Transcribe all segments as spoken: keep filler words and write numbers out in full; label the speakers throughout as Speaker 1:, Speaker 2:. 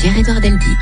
Speaker 1: Pierre-Édouard Deldic.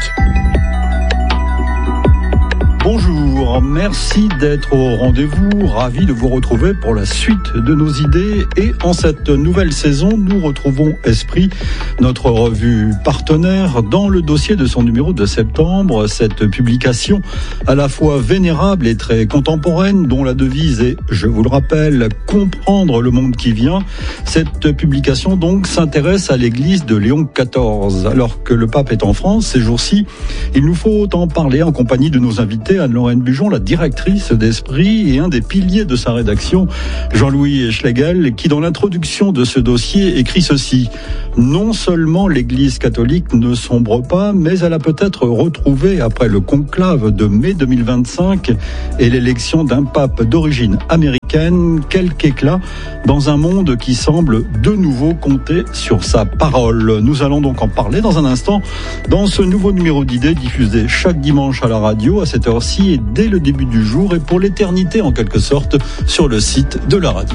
Speaker 2: Bonjour, merci d'être au rendez-vous, ravi de vous retrouver pour la suite de nos idées. Et en cette nouvelle saison, nous retrouvons Esprit, notre revue partenaire, dans le dossier de son numéro de septembre. Cette publication à la fois vénérable et très contemporaine, dont la devise est, je vous le rappelle, comprendre le monde qui vient. Cette publication donc s'intéresse à l'église de Léon quatorze. Alors que le pape est en France ces jours-ci, il nous faut en parler en compagnie de nos invités. Anne-Lorraine Bujon, la directrice d'Esprit et un des piliers de sa rédaction, Jean-Louis Schlegel, qui dans l'introduction de ce dossier écrit ceci: non seulement l'Église catholique ne sombre pas, mais elle a peut-être retrouvé, après le conclave de mai deux mille vingt-cinq et l'élection d'un pape d'origine américaine, quelque éclat dans un monde qui semble de nouveau compter sur sa parole. Nous allons donc en parler dans un instant dans ce nouveau numéro d'idées diffusé chaque dimanche à la radio à cette heure-ci et dès le début du jour et pour l'éternité en quelque sorte sur le site de la radio.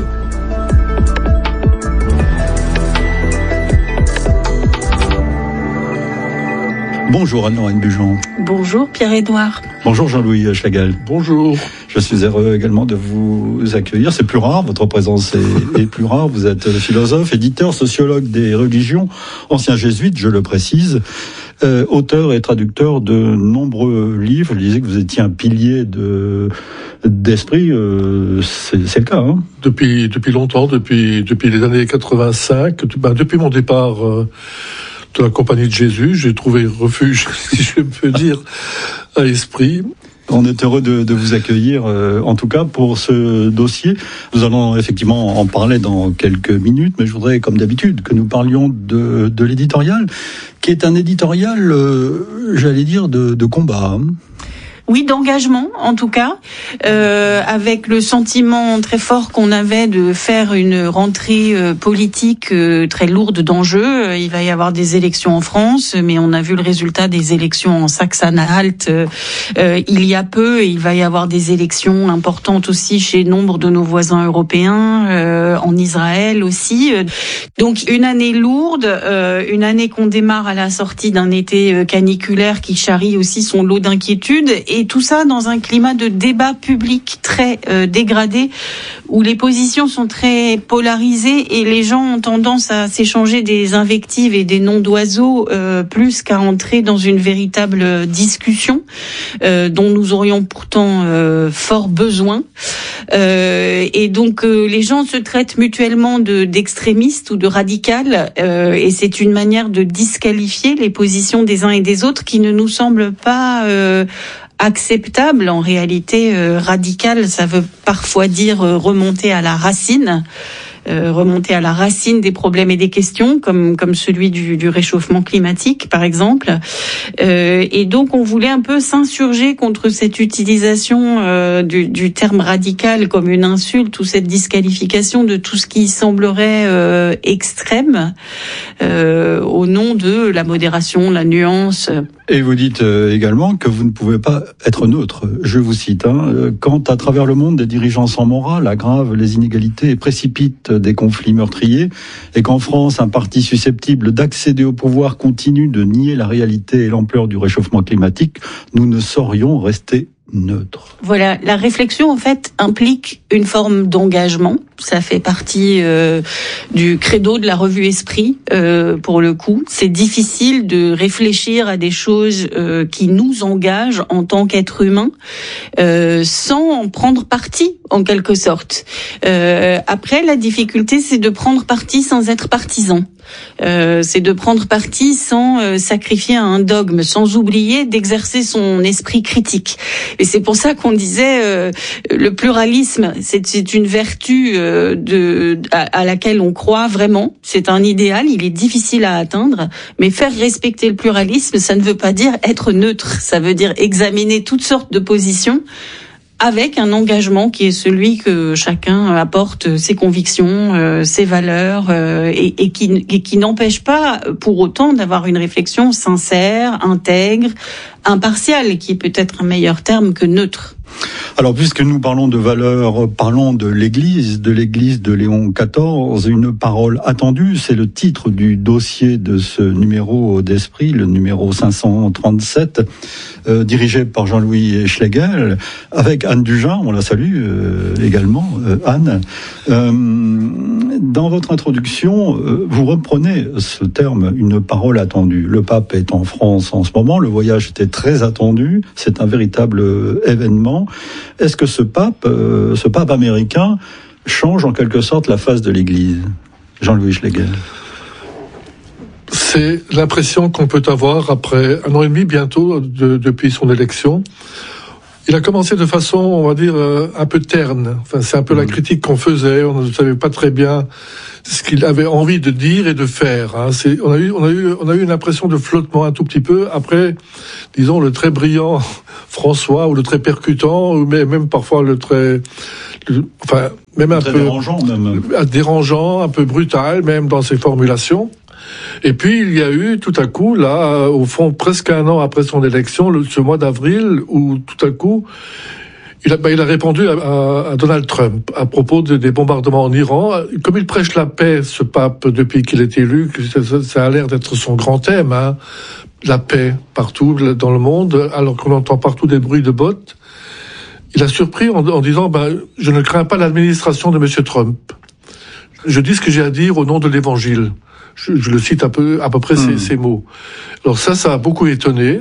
Speaker 2: Bonjour Anne-Lorraine Bujon.
Speaker 3: Bonjour Pierre-Édouard.
Speaker 2: Bonjour Jean-Louis Schlegel.
Speaker 4: Bonjour.
Speaker 2: Je suis heureux également de vous accueillir. C'est plus rare, votre présence est, est plus rare. Vous êtes philosophe, éditeur, sociologue des religions, ancien jésuite, je le précise, euh, auteur et traducteur de nombreux livres. Je disais que vous étiez un pilier de d'Esprit, euh, c'est, c'est le cas. Hein
Speaker 4: depuis depuis longtemps, depuis depuis les années quatre-vingt-cinq, ben, depuis mon départ euh, de la Compagnie de Jésus, j'ai trouvé refuge, si je peux dire, à Esprit.
Speaker 2: On est heureux de, de vous accueillir, euh, en tout cas pour ce dossier. Nous allons effectivement en parler dans quelques minutes, mais je voudrais, comme d'habitude, que nous parlions de, de l'éditorial, qui est un éditorial, euh, j'allais dire, de, de combat. Hein.
Speaker 3: Oui, d'engagement, en tout cas, euh, avec le sentiment très fort qu'on avait de faire une rentrée euh, politique euh, très lourde d'enjeux. Il va y avoir des élections en France, mais on a vu le résultat des élections en Saxe-Anhalt euh, euh, il y a peu, et il va y avoir des élections importantes aussi chez nombre de nos voisins européens, euh, en Israël aussi. Donc une année lourde, euh, une année qu'on démarre à la sortie d'un été caniculaire qui charrie aussi son lot d'inquiétudes. Et tout ça dans un climat de débat public très euh, dégradé, où les positions sont très polarisées et les gens ont tendance à s'échanger des invectives et des noms d'oiseaux euh, plus qu'à entrer dans une véritable discussion euh, dont nous aurions pourtant euh, fort besoin. Euh, et donc euh, les gens se traitent mutuellement de, d'extrémistes ou de radicales, euh, et c'est une manière de disqualifier les positions des uns et des autres qui ne nous semble pas euh, acceptable. En réalité, euh, radical, ça veut parfois dire euh, remonter à la racine, euh, remonter à la racine des problèmes et des questions, comme comme celui du, du réchauffement climatique, par exemple. Euh, et donc, on voulait un peu s'insurger contre cette utilisation euh, du, du terme radical comme une insulte, ou cette disqualification de tout ce qui semblerait euh, extrême, euh, au nom de la modération, la nuance.
Speaker 2: Et vous dites euh, également que vous ne pouvez pas être neutre. Je vous cite, hein, quand à travers le monde des dirigeants sans morale aggravent les inégalités et précipitent des conflits meurtriers, et qu'en France un parti susceptible d'accéder au pouvoir continue de nier la réalité et l'ampleur du réchauffement climatique, nous ne saurions rester neutre.
Speaker 3: Voilà, la réflexion en fait implique une forme d'engagement. Ça fait partie euh, du credo de la revue Esprit, euh, pour le coup. C'est difficile de réfléchir à des choses euh, qui nous engagent en tant qu'être humain, euh, sans en prendre parti, en quelque sorte. Euh, après, la difficulté, c'est de prendre parti sans être partisan. Euh, c'est de prendre parti sans euh, sacrifier un dogme, sans oublier d'exercer son esprit critique. Et c'est pour ça qu'on disait euh, le pluralisme, c'est, c'est une vertu euh, de, à, à laquelle on croit vraiment. C'est un idéal, il est difficile à atteindre, mais faire respecter le pluralisme, ça ne veut pas dire être neutre. Ça veut dire examiner toutes sortes de positions, avec un engagement qui est celui que chacun apporte ses convictions, euh, ses valeurs, euh, et, et, qui, et qui n'empêche pas pour autant d'avoir une réflexion sincère, intègre, impartiale, qui est peut-être un meilleur terme que neutre.
Speaker 2: Alors, puisque nous parlons de valeurs, parlons de l'Église, de l'Église de Léon quatorze, une parole attendue, c'est le titre du dossier de ce numéro d'Esprit, le numéro cinq cent trente-sept, euh, dirigé par Jean-Louis Schlegel, avec Anne Dugin, on la salue euh, également, euh, Anne. Euh, dans votre introduction, euh, vous reprenez ce terme, une parole attendue. Le pape est en France en ce moment, le voyage était très attendu, c'est un véritable euh, événement. Est-ce que ce pape, euh, ce pape américain, change en quelque sorte la face de l'Église, Jean-Louis Schlegel?
Speaker 4: C'est l'impression qu'on peut avoir après un an et demi bientôt de, depuis son élection. Il a commencé de façon, on va dire, euh, un peu terne. Enfin, c'est un peu mmh. la critique qu'on faisait. On ne savait pas très bien ce qu'il avait envie de dire et de faire. Hein. C'est, on a eu, on a eu, on a eu une impression de flottement un tout petit peu. Après, disons, le très brillant François, ou le très percutant, ou même parfois le très, le, enfin, même un
Speaker 2: très
Speaker 4: peu
Speaker 2: dérangeant, même.
Speaker 4: dérangeant, un peu brutal, même dans ses formulations. Et puis il y a eu tout à coup, là, au fond, presque un an après son élection, le, ce mois d'avril, où tout à coup, il a, bah, il a répondu à, à, à Donald Trump à propos de, des bombardements en Iran. Comme il prêche la paix, ce pape, depuis qu'il est élu, ça, ça a l'air d'être son grand thème, hein, la paix partout dans le monde, alors qu'on entend partout des bruits de bottes. Il a surpris en, en disant, bah, je ne crains pas l'administration de Monsieur Trump. Je dis ce que j'ai à dire au nom de l'Évangile. Je, je le cite un peu, à peu près mmh. ces, ces mots. Alors ça, ça a beaucoup étonné.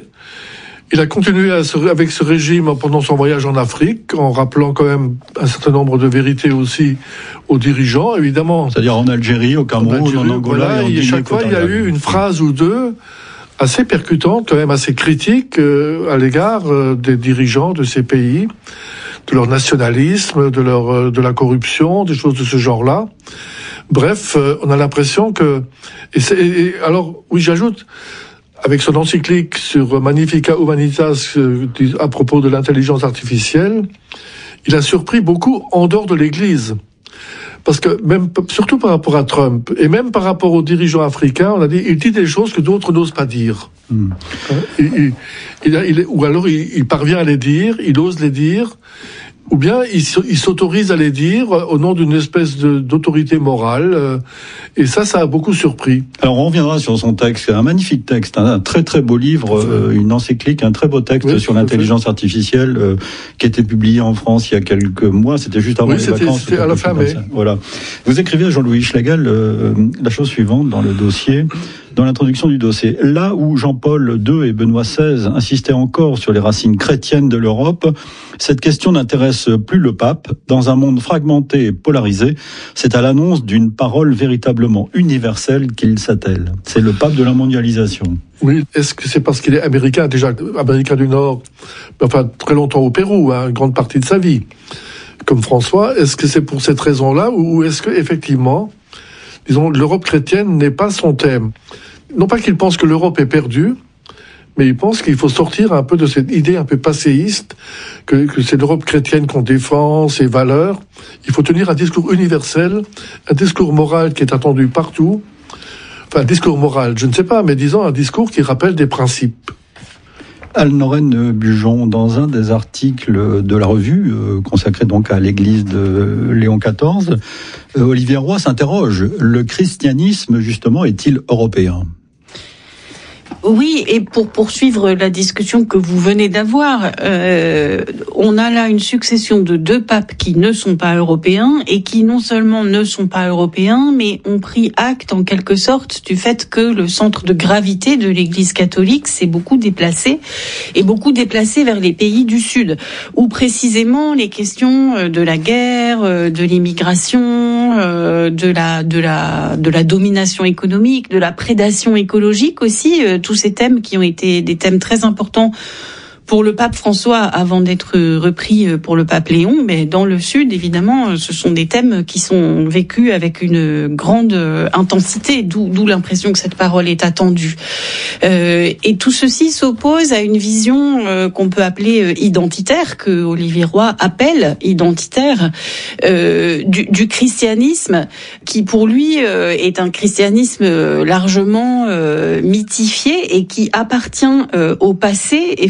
Speaker 4: Il a continué à se, avec ce régime pendant son voyage en Afrique, en rappelant quand même un certain nombre de vérités aussi aux dirigeants, évidemment.
Speaker 2: C'est-à-dire en Algérie, au Cameroun, en, Algérie, en Angola, voilà, et en Guinée.
Speaker 4: Et chaque fois, il y a eu une phrase ou deux assez percutante, quand même assez critique euh, à l'égard euh, des dirigeants de ces pays, de leur nationalisme, de leur euh, de la corruption, des choses de ce genre-là. Bref, euh, on a l'impression que... Et c'est, et, alors, oui, j'ajoute, avec son encyclique sur Magnificat Humanitas euh, à propos de l'intelligence artificielle, il a surpris beaucoup en dehors de l'Église. Parce que même, surtout par rapport à Trump, et même par rapport aux dirigeants africains, on a dit, il dit des choses que d'autres n'osent pas dire. Mm. Il, il, il, il, ou alors il, il parvient à les dire, il ose les dire, ou bien il, il s'autorise à les dire au nom d'une espèce de, d'autorité morale. Euh, et ça, ça a beaucoup surpris.
Speaker 2: Alors on reviendra sur son texte, un magnifique texte, un très très beau livre, euh, une encyclique, un très beau texte oui, sur l'intelligence artificielle euh, qui a été publié en France il y a quelques mois. C'était juste avant
Speaker 4: oui,
Speaker 2: les
Speaker 4: c'était,
Speaker 2: vacances.
Speaker 4: C'était à la fin mai.
Speaker 2: Voilà. Vous écrivez à Jean-Louis Schlegel euh, la chose suivante dans le dossier. Dans l'introduction du dossier, là où Jean-Paul deux et Benoît seize insistaient encore sur les racines chrétiennes de l'Europe, cette question n'intéresse plus le pape. Dans un monde fragmenté et polarisé, c'est à l'annonce d'une parole véritablement universelle qu'il s'attelle. C'est le pape de la mondialisation.
Speaker 4: Oui, est-ce que c'est parce qu'il est américain, déjà américain du Nord, enfin très longtemps au Pérou, hein, une grande partie de sa vie, comme François, est-ce que c'est pour cette raison-là, ou est-ce que effectivement, disons, l'Europe chrétienne n'est pas son thème? Non pas qu'il pense que l'Europe est perdue, mais il pense qu'il faut sortir un peu de cette idée un peu passéiste, que, que c'est l'Europe chrétienne qu'on défend, ses valeurs. Il faut tenir un discours universel, un discours moral qui est attendu partout. Enfin, un discours moral, je ne sais pas, mais disons un discours qui rappelle des principes.
Speaker 2: Anne-Lorraine Bujon, dans un des articles de la revue, euh, consacré donc à l'église de Léon quatorze, euh, Olivier Roy s'interroge. Le christianisme, justement, est-il européen ?
Speaker 3: Oui, et pour poursuivre la discussion que vous venez d'avoir, euh, on a là une succession de deux papes qui ne sont pas européens et qui non seulement ne sont pas européens, mais ont pris acte en quelque sorte du fait que le centre de gravité de l'Église catholique s'est beaucoup déplacé et beaucoup déplacé vers les pays du Sud, où précisément les questions de la guerre, de l'immigration, de la de la de la domination économique, de la prédation écologique aussi, tous ces thèmes qui ont été des thèmes très importants pour le pape François avant d'être repris pour le pape Léon, mais dans le Sud, évidemment, ce sont des thèmes qui sont vécus avec une grande intensité, d'où, d'où l'impression que cette parole est attendue. Euh, et tout ceci s'oppose à une vision euh, qu'on peut appeler identitaire, que Olivier Roy appelle identitaire, euh, du, du christianisme, qui pour lui euh, est un christianisme largement euh, mythifié et qui appartient euh, au passé, effectivement,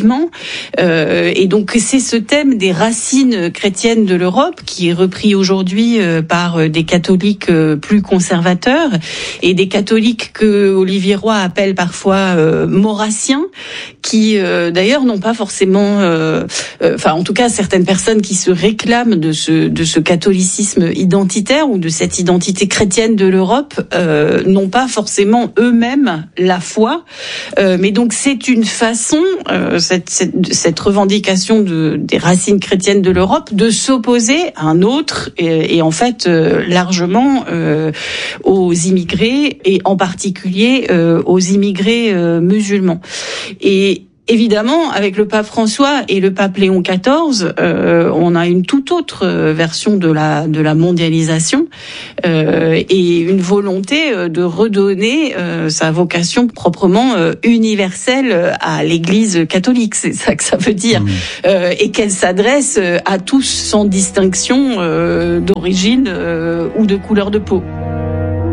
Speaker 3: politiquement. Euh, et donc c'est ce thème des racines chrétiennes de l'Europe qui est repris aujourd'hui euh, par des catholiques euh, plus conservateurs et des catholiques que Olivier Roy appelle parfois euh, maurassiens, qui euh, d'ailleurs n'ont pas forcément, euh, euh, enfin en tout cas certaines personnes qui se réclament de ce de ce catholicisme identitaire ou de cette identité chrétienne de l'Europe euh, n'ont pas forcément eux-mêmes la foi. Euh, mais donc c'est une façon, euh, cette, cette cette revendication de des racines chrétiennes de l'Europe, de s'opposer à un autre et, et en fait euh, largement euh, aux immigrés et en particulier euh, aux immigrés euh, musulmans. Et évidemment, avec le pape François et le pape Léon quatorze, euh, on a une toute autre version de la de la mondialisation euh, et une volonté de redonner euh, sa vocation proprement euh, universelle à l'Église catholique. C'est ça que ça veut dire, mmh. euh, et qu'elle s'adresse à tous sans distinction euh, d'origine euh, ou de couleur de peau.